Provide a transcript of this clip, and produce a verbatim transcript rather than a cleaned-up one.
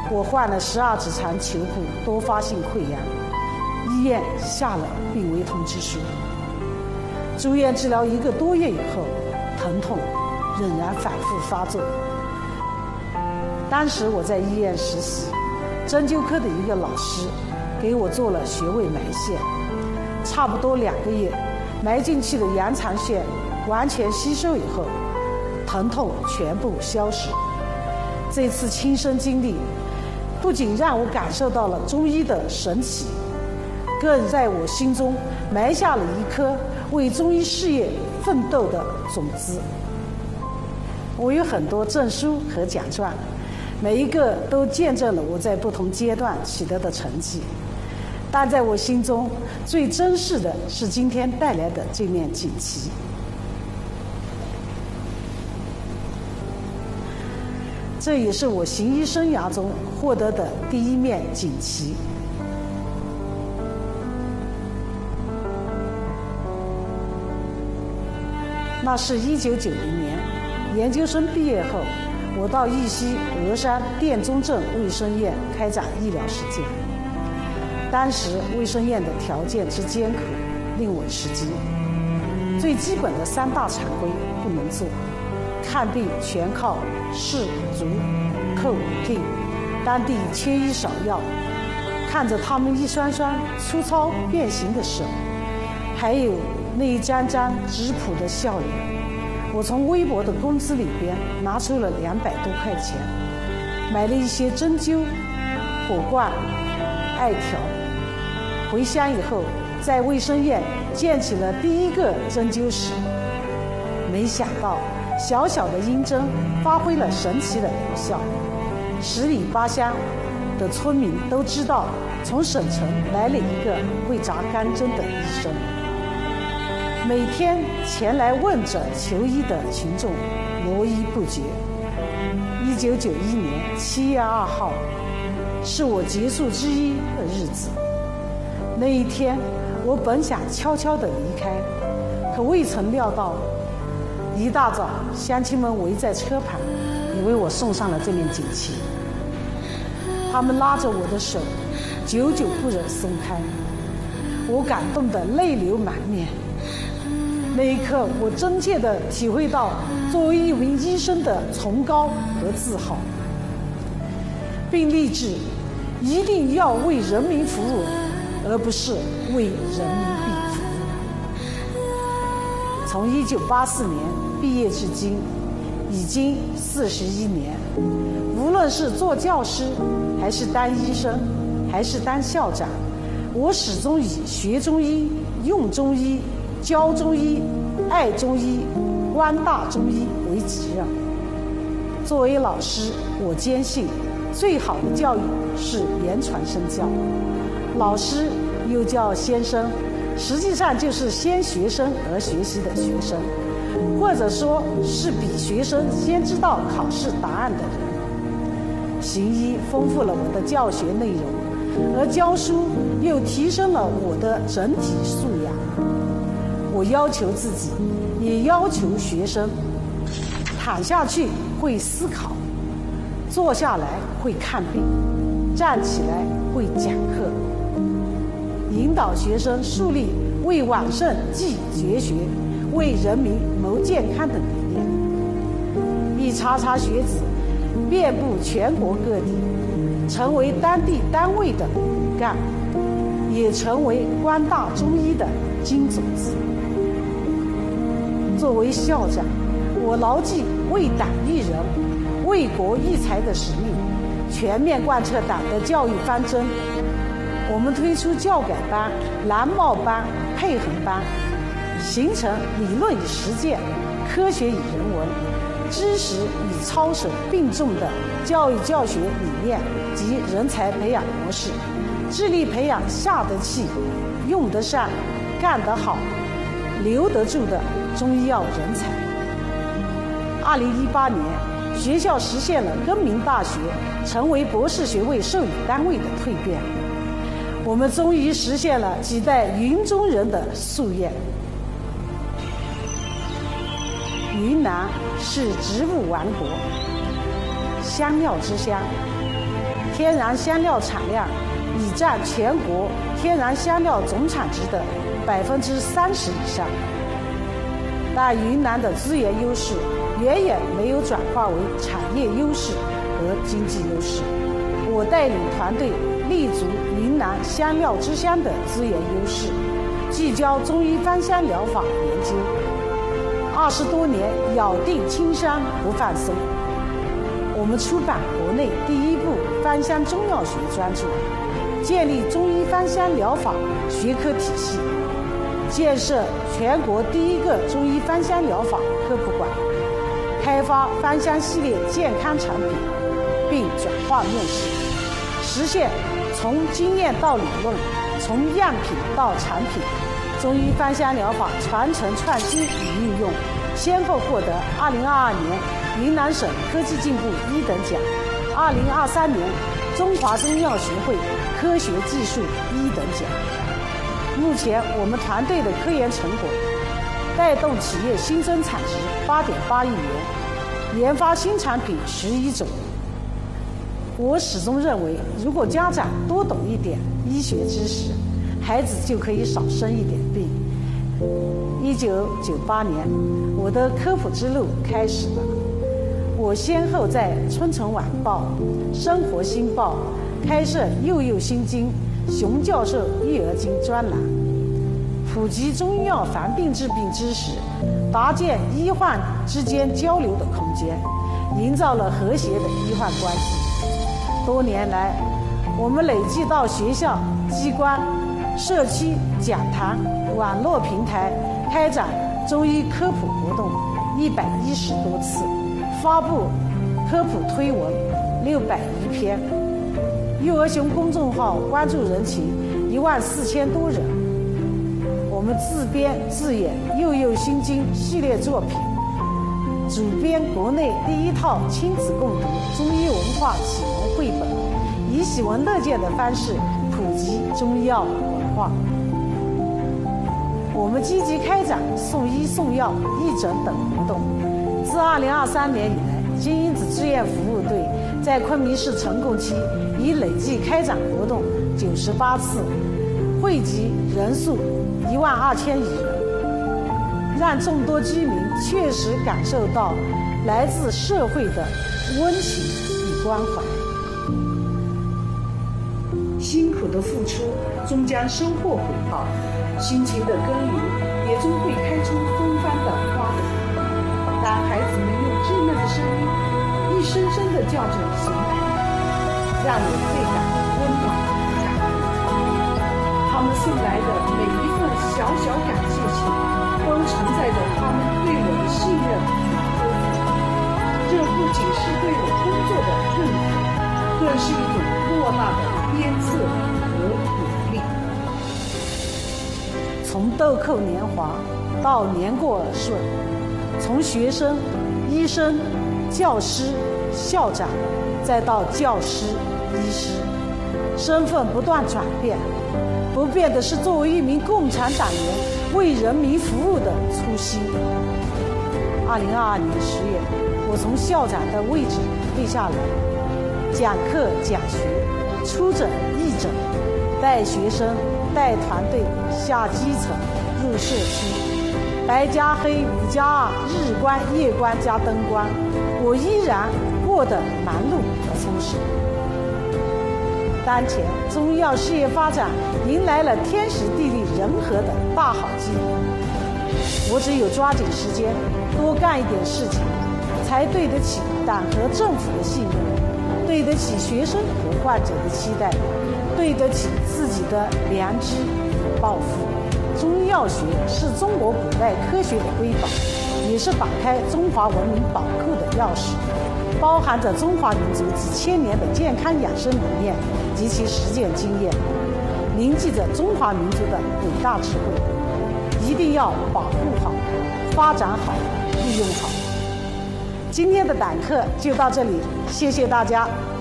我患了十二指肠球部多发性溃疡，医院下了病危通知书。住院治疗一个多月以后，疼痛仍然反复发作。当时我在医院实习，针灸科的一个老师给我做了穴位埋线，差不多两个月，埋进去的羊肠线完全吸收以后，疼痛全部消失。这次亲身经历不仅让我感受到了中医的神奇，更在我心中埋下了一颗为中医事业奋斗的种子。我有很多证书和奖状，每一个都见证了我在不同阶段取得的成绩，但在我心中最珍视的是今天带来的这面锦旗。这也是我行医生涯中获得的第一面锦旗。那是一九九零年，研究生毕业后，我到义溪峨山店中镇卫生院开展医疗实践。当时卫生院的条件之艰苦，令我吃惊。最基本的三大常规不能做，看病全靠视、足、叩、听，当地缺医少药，看着他们一双双粗糙变形的手，还有那一张张质朴的笑脸，我从微薄的工资里边拿出了两百多块钱，买了一些针灸、火罐、艾条。回乡以后，在卫生院建起了第一个针灸室。没想到小小的阴针发挥了神奇的疗效，十里八乡的村民都知道从省城来了一个会扎钢针的医生。每天前来问诊求医的群众络绎不绝。一九九一年七月二号，是我结束之医的日子。那一天，我本想悄悄地离开，可未曾料到，一大早乡亲们围在车旁，以为我送上了这面锦旗。他们拉着我的手，久久不忍松开，我感动得泪流满面。那一刻，我真切地体会到作为一名医生的崇高和自豪，并立志一定要为人民服务，而不是为人民币服务。从一九八四年毕业至今，已经四十一年。无论是做教师，还是当医生，还是当校长，我始终以学中医、用中医、教中医、爱中医、关大中医为己任。作为老师，我坚信最好的教育是言传身教。老师又叫先生，实际上就是先学生而学习的学生，或者说是比学生先知道考试答案的人。行医丰富了我的教学内容，而教书又提升了我的整体素养。我要求自己，也要求学生，躺下去会思考，坐下来会看病，站起来会讲课，引导学生树立为往圣继绝学、为人民谋健康的理念。一茬茬学子遍布全国各地，成为当地单位的骨干，也成为关大中医的金种子。作为校长，我牢记为党育人、为国育才的使命，全面贯彻党的教育方针。我们推出教改班、蓝帽班、配合班，形成理论与实践、科学与人文、知识与操守并重的教育教学理念及人才培养模式，致力培养下得气、用得上、干得好、留得住的中医药人才。二零一八年，学校实现了更名大学成为博士学位授予单位的蜕变。我们终于实现了几代云中人的夙愿。云南是植物王国，香料之乡， 天然香料产量已占全国天然香料总产值的百分之三十以上。但云南的资源优势远远没有转化为产业优势和经济优势。我带领团队立足云南香料之乡的资源优势，聚焦中医芳香疗法研究，二十多年咬定青山不放松。我们出版国内第一部芳香中药学专著，建立中医芳香疗法学科体系，建设全国第一个中医芳香疗法科普馆，开发芳香系列健康产品，并转化面世，实现从经验到理论，从样品到产品，中医芳香疗法传承创新与运用，先后获得二零二二年云南省科技进步一等奖，二零二三年中华中药学会科学技术一等奖。目前我们团队的科研成果带动企业新增产值八点八亿元，研发新产品十一种。我始终认为，如果家长多懂一点医学知识，孩子就可以少生一点病。一九九八年，我的科普之路开始了。我先后在《春城晚报》《生活新报》开设“幼幼心经”熊教授育儿经专栏，普及中药防病治病知识，搭建医患之间交流的空间，营造了和谐的医患关系。多年来，我们累计到学校、机关、社区、讲堂、网络平台开展中医科普活动一百一十多次，发布科普推文六百余篇。幼儿熊公众号关注人群一万四千多人。我们自编自演《幼幼心经》系列作品，主编国内第一套亲子共读中医文化启蒙绘本，以喜闻乐见的方式普及中药文化。我们积极开展送医送药、义诊等活动。自二零二三年以来，金因子志愿服务队在昆明市成贡区已累计开展活动九十八次，惠及人数一万二千余人，让众多居民确实感受到来自社会的温情与关怀。辛苦的付出终将收获回报，辛勤的耕耘也终会开出芬芳的花朵。当孩子们用稚嫩的声音一声声地叫着熊奶奶，让我倍感温暖感动。他们送来的每一份小小感谢信，都承载着他们对我的信任与呵护。这不仅是对我工作的认可，更是一种莫大的鞭策和鼓励。从豆蔻年华到年过耳顺，从学生、医生、教师、校长，再到教师、医师，身份不断转变，不变的是作为一名共产党员为人民服务的初心。二零二二年十月，我从校长的位置退下来，讲课讲学，出诊义诊，带学生带团队下基层入社区，白加黑五加二，日光夜光加灯光，我依然过得忙碌和充实。当前中医药事业发展迎来了天时地利人和的大好机遇，我只有抓紧时间多干一点事情，才对得起党和政府的信任，对得起学生和患者的期待，对得起自己的良知与抱负。中医药学是中国古代科学的瑰宝，也是打开中华文明宝库的钥匙，包含着中华民族几千年的健康养生理念及其实践经验，凝聚着中华民族的伟大智慧。一定要保护好、发展好、利用好。今天的党课就到这里，谢谢大家。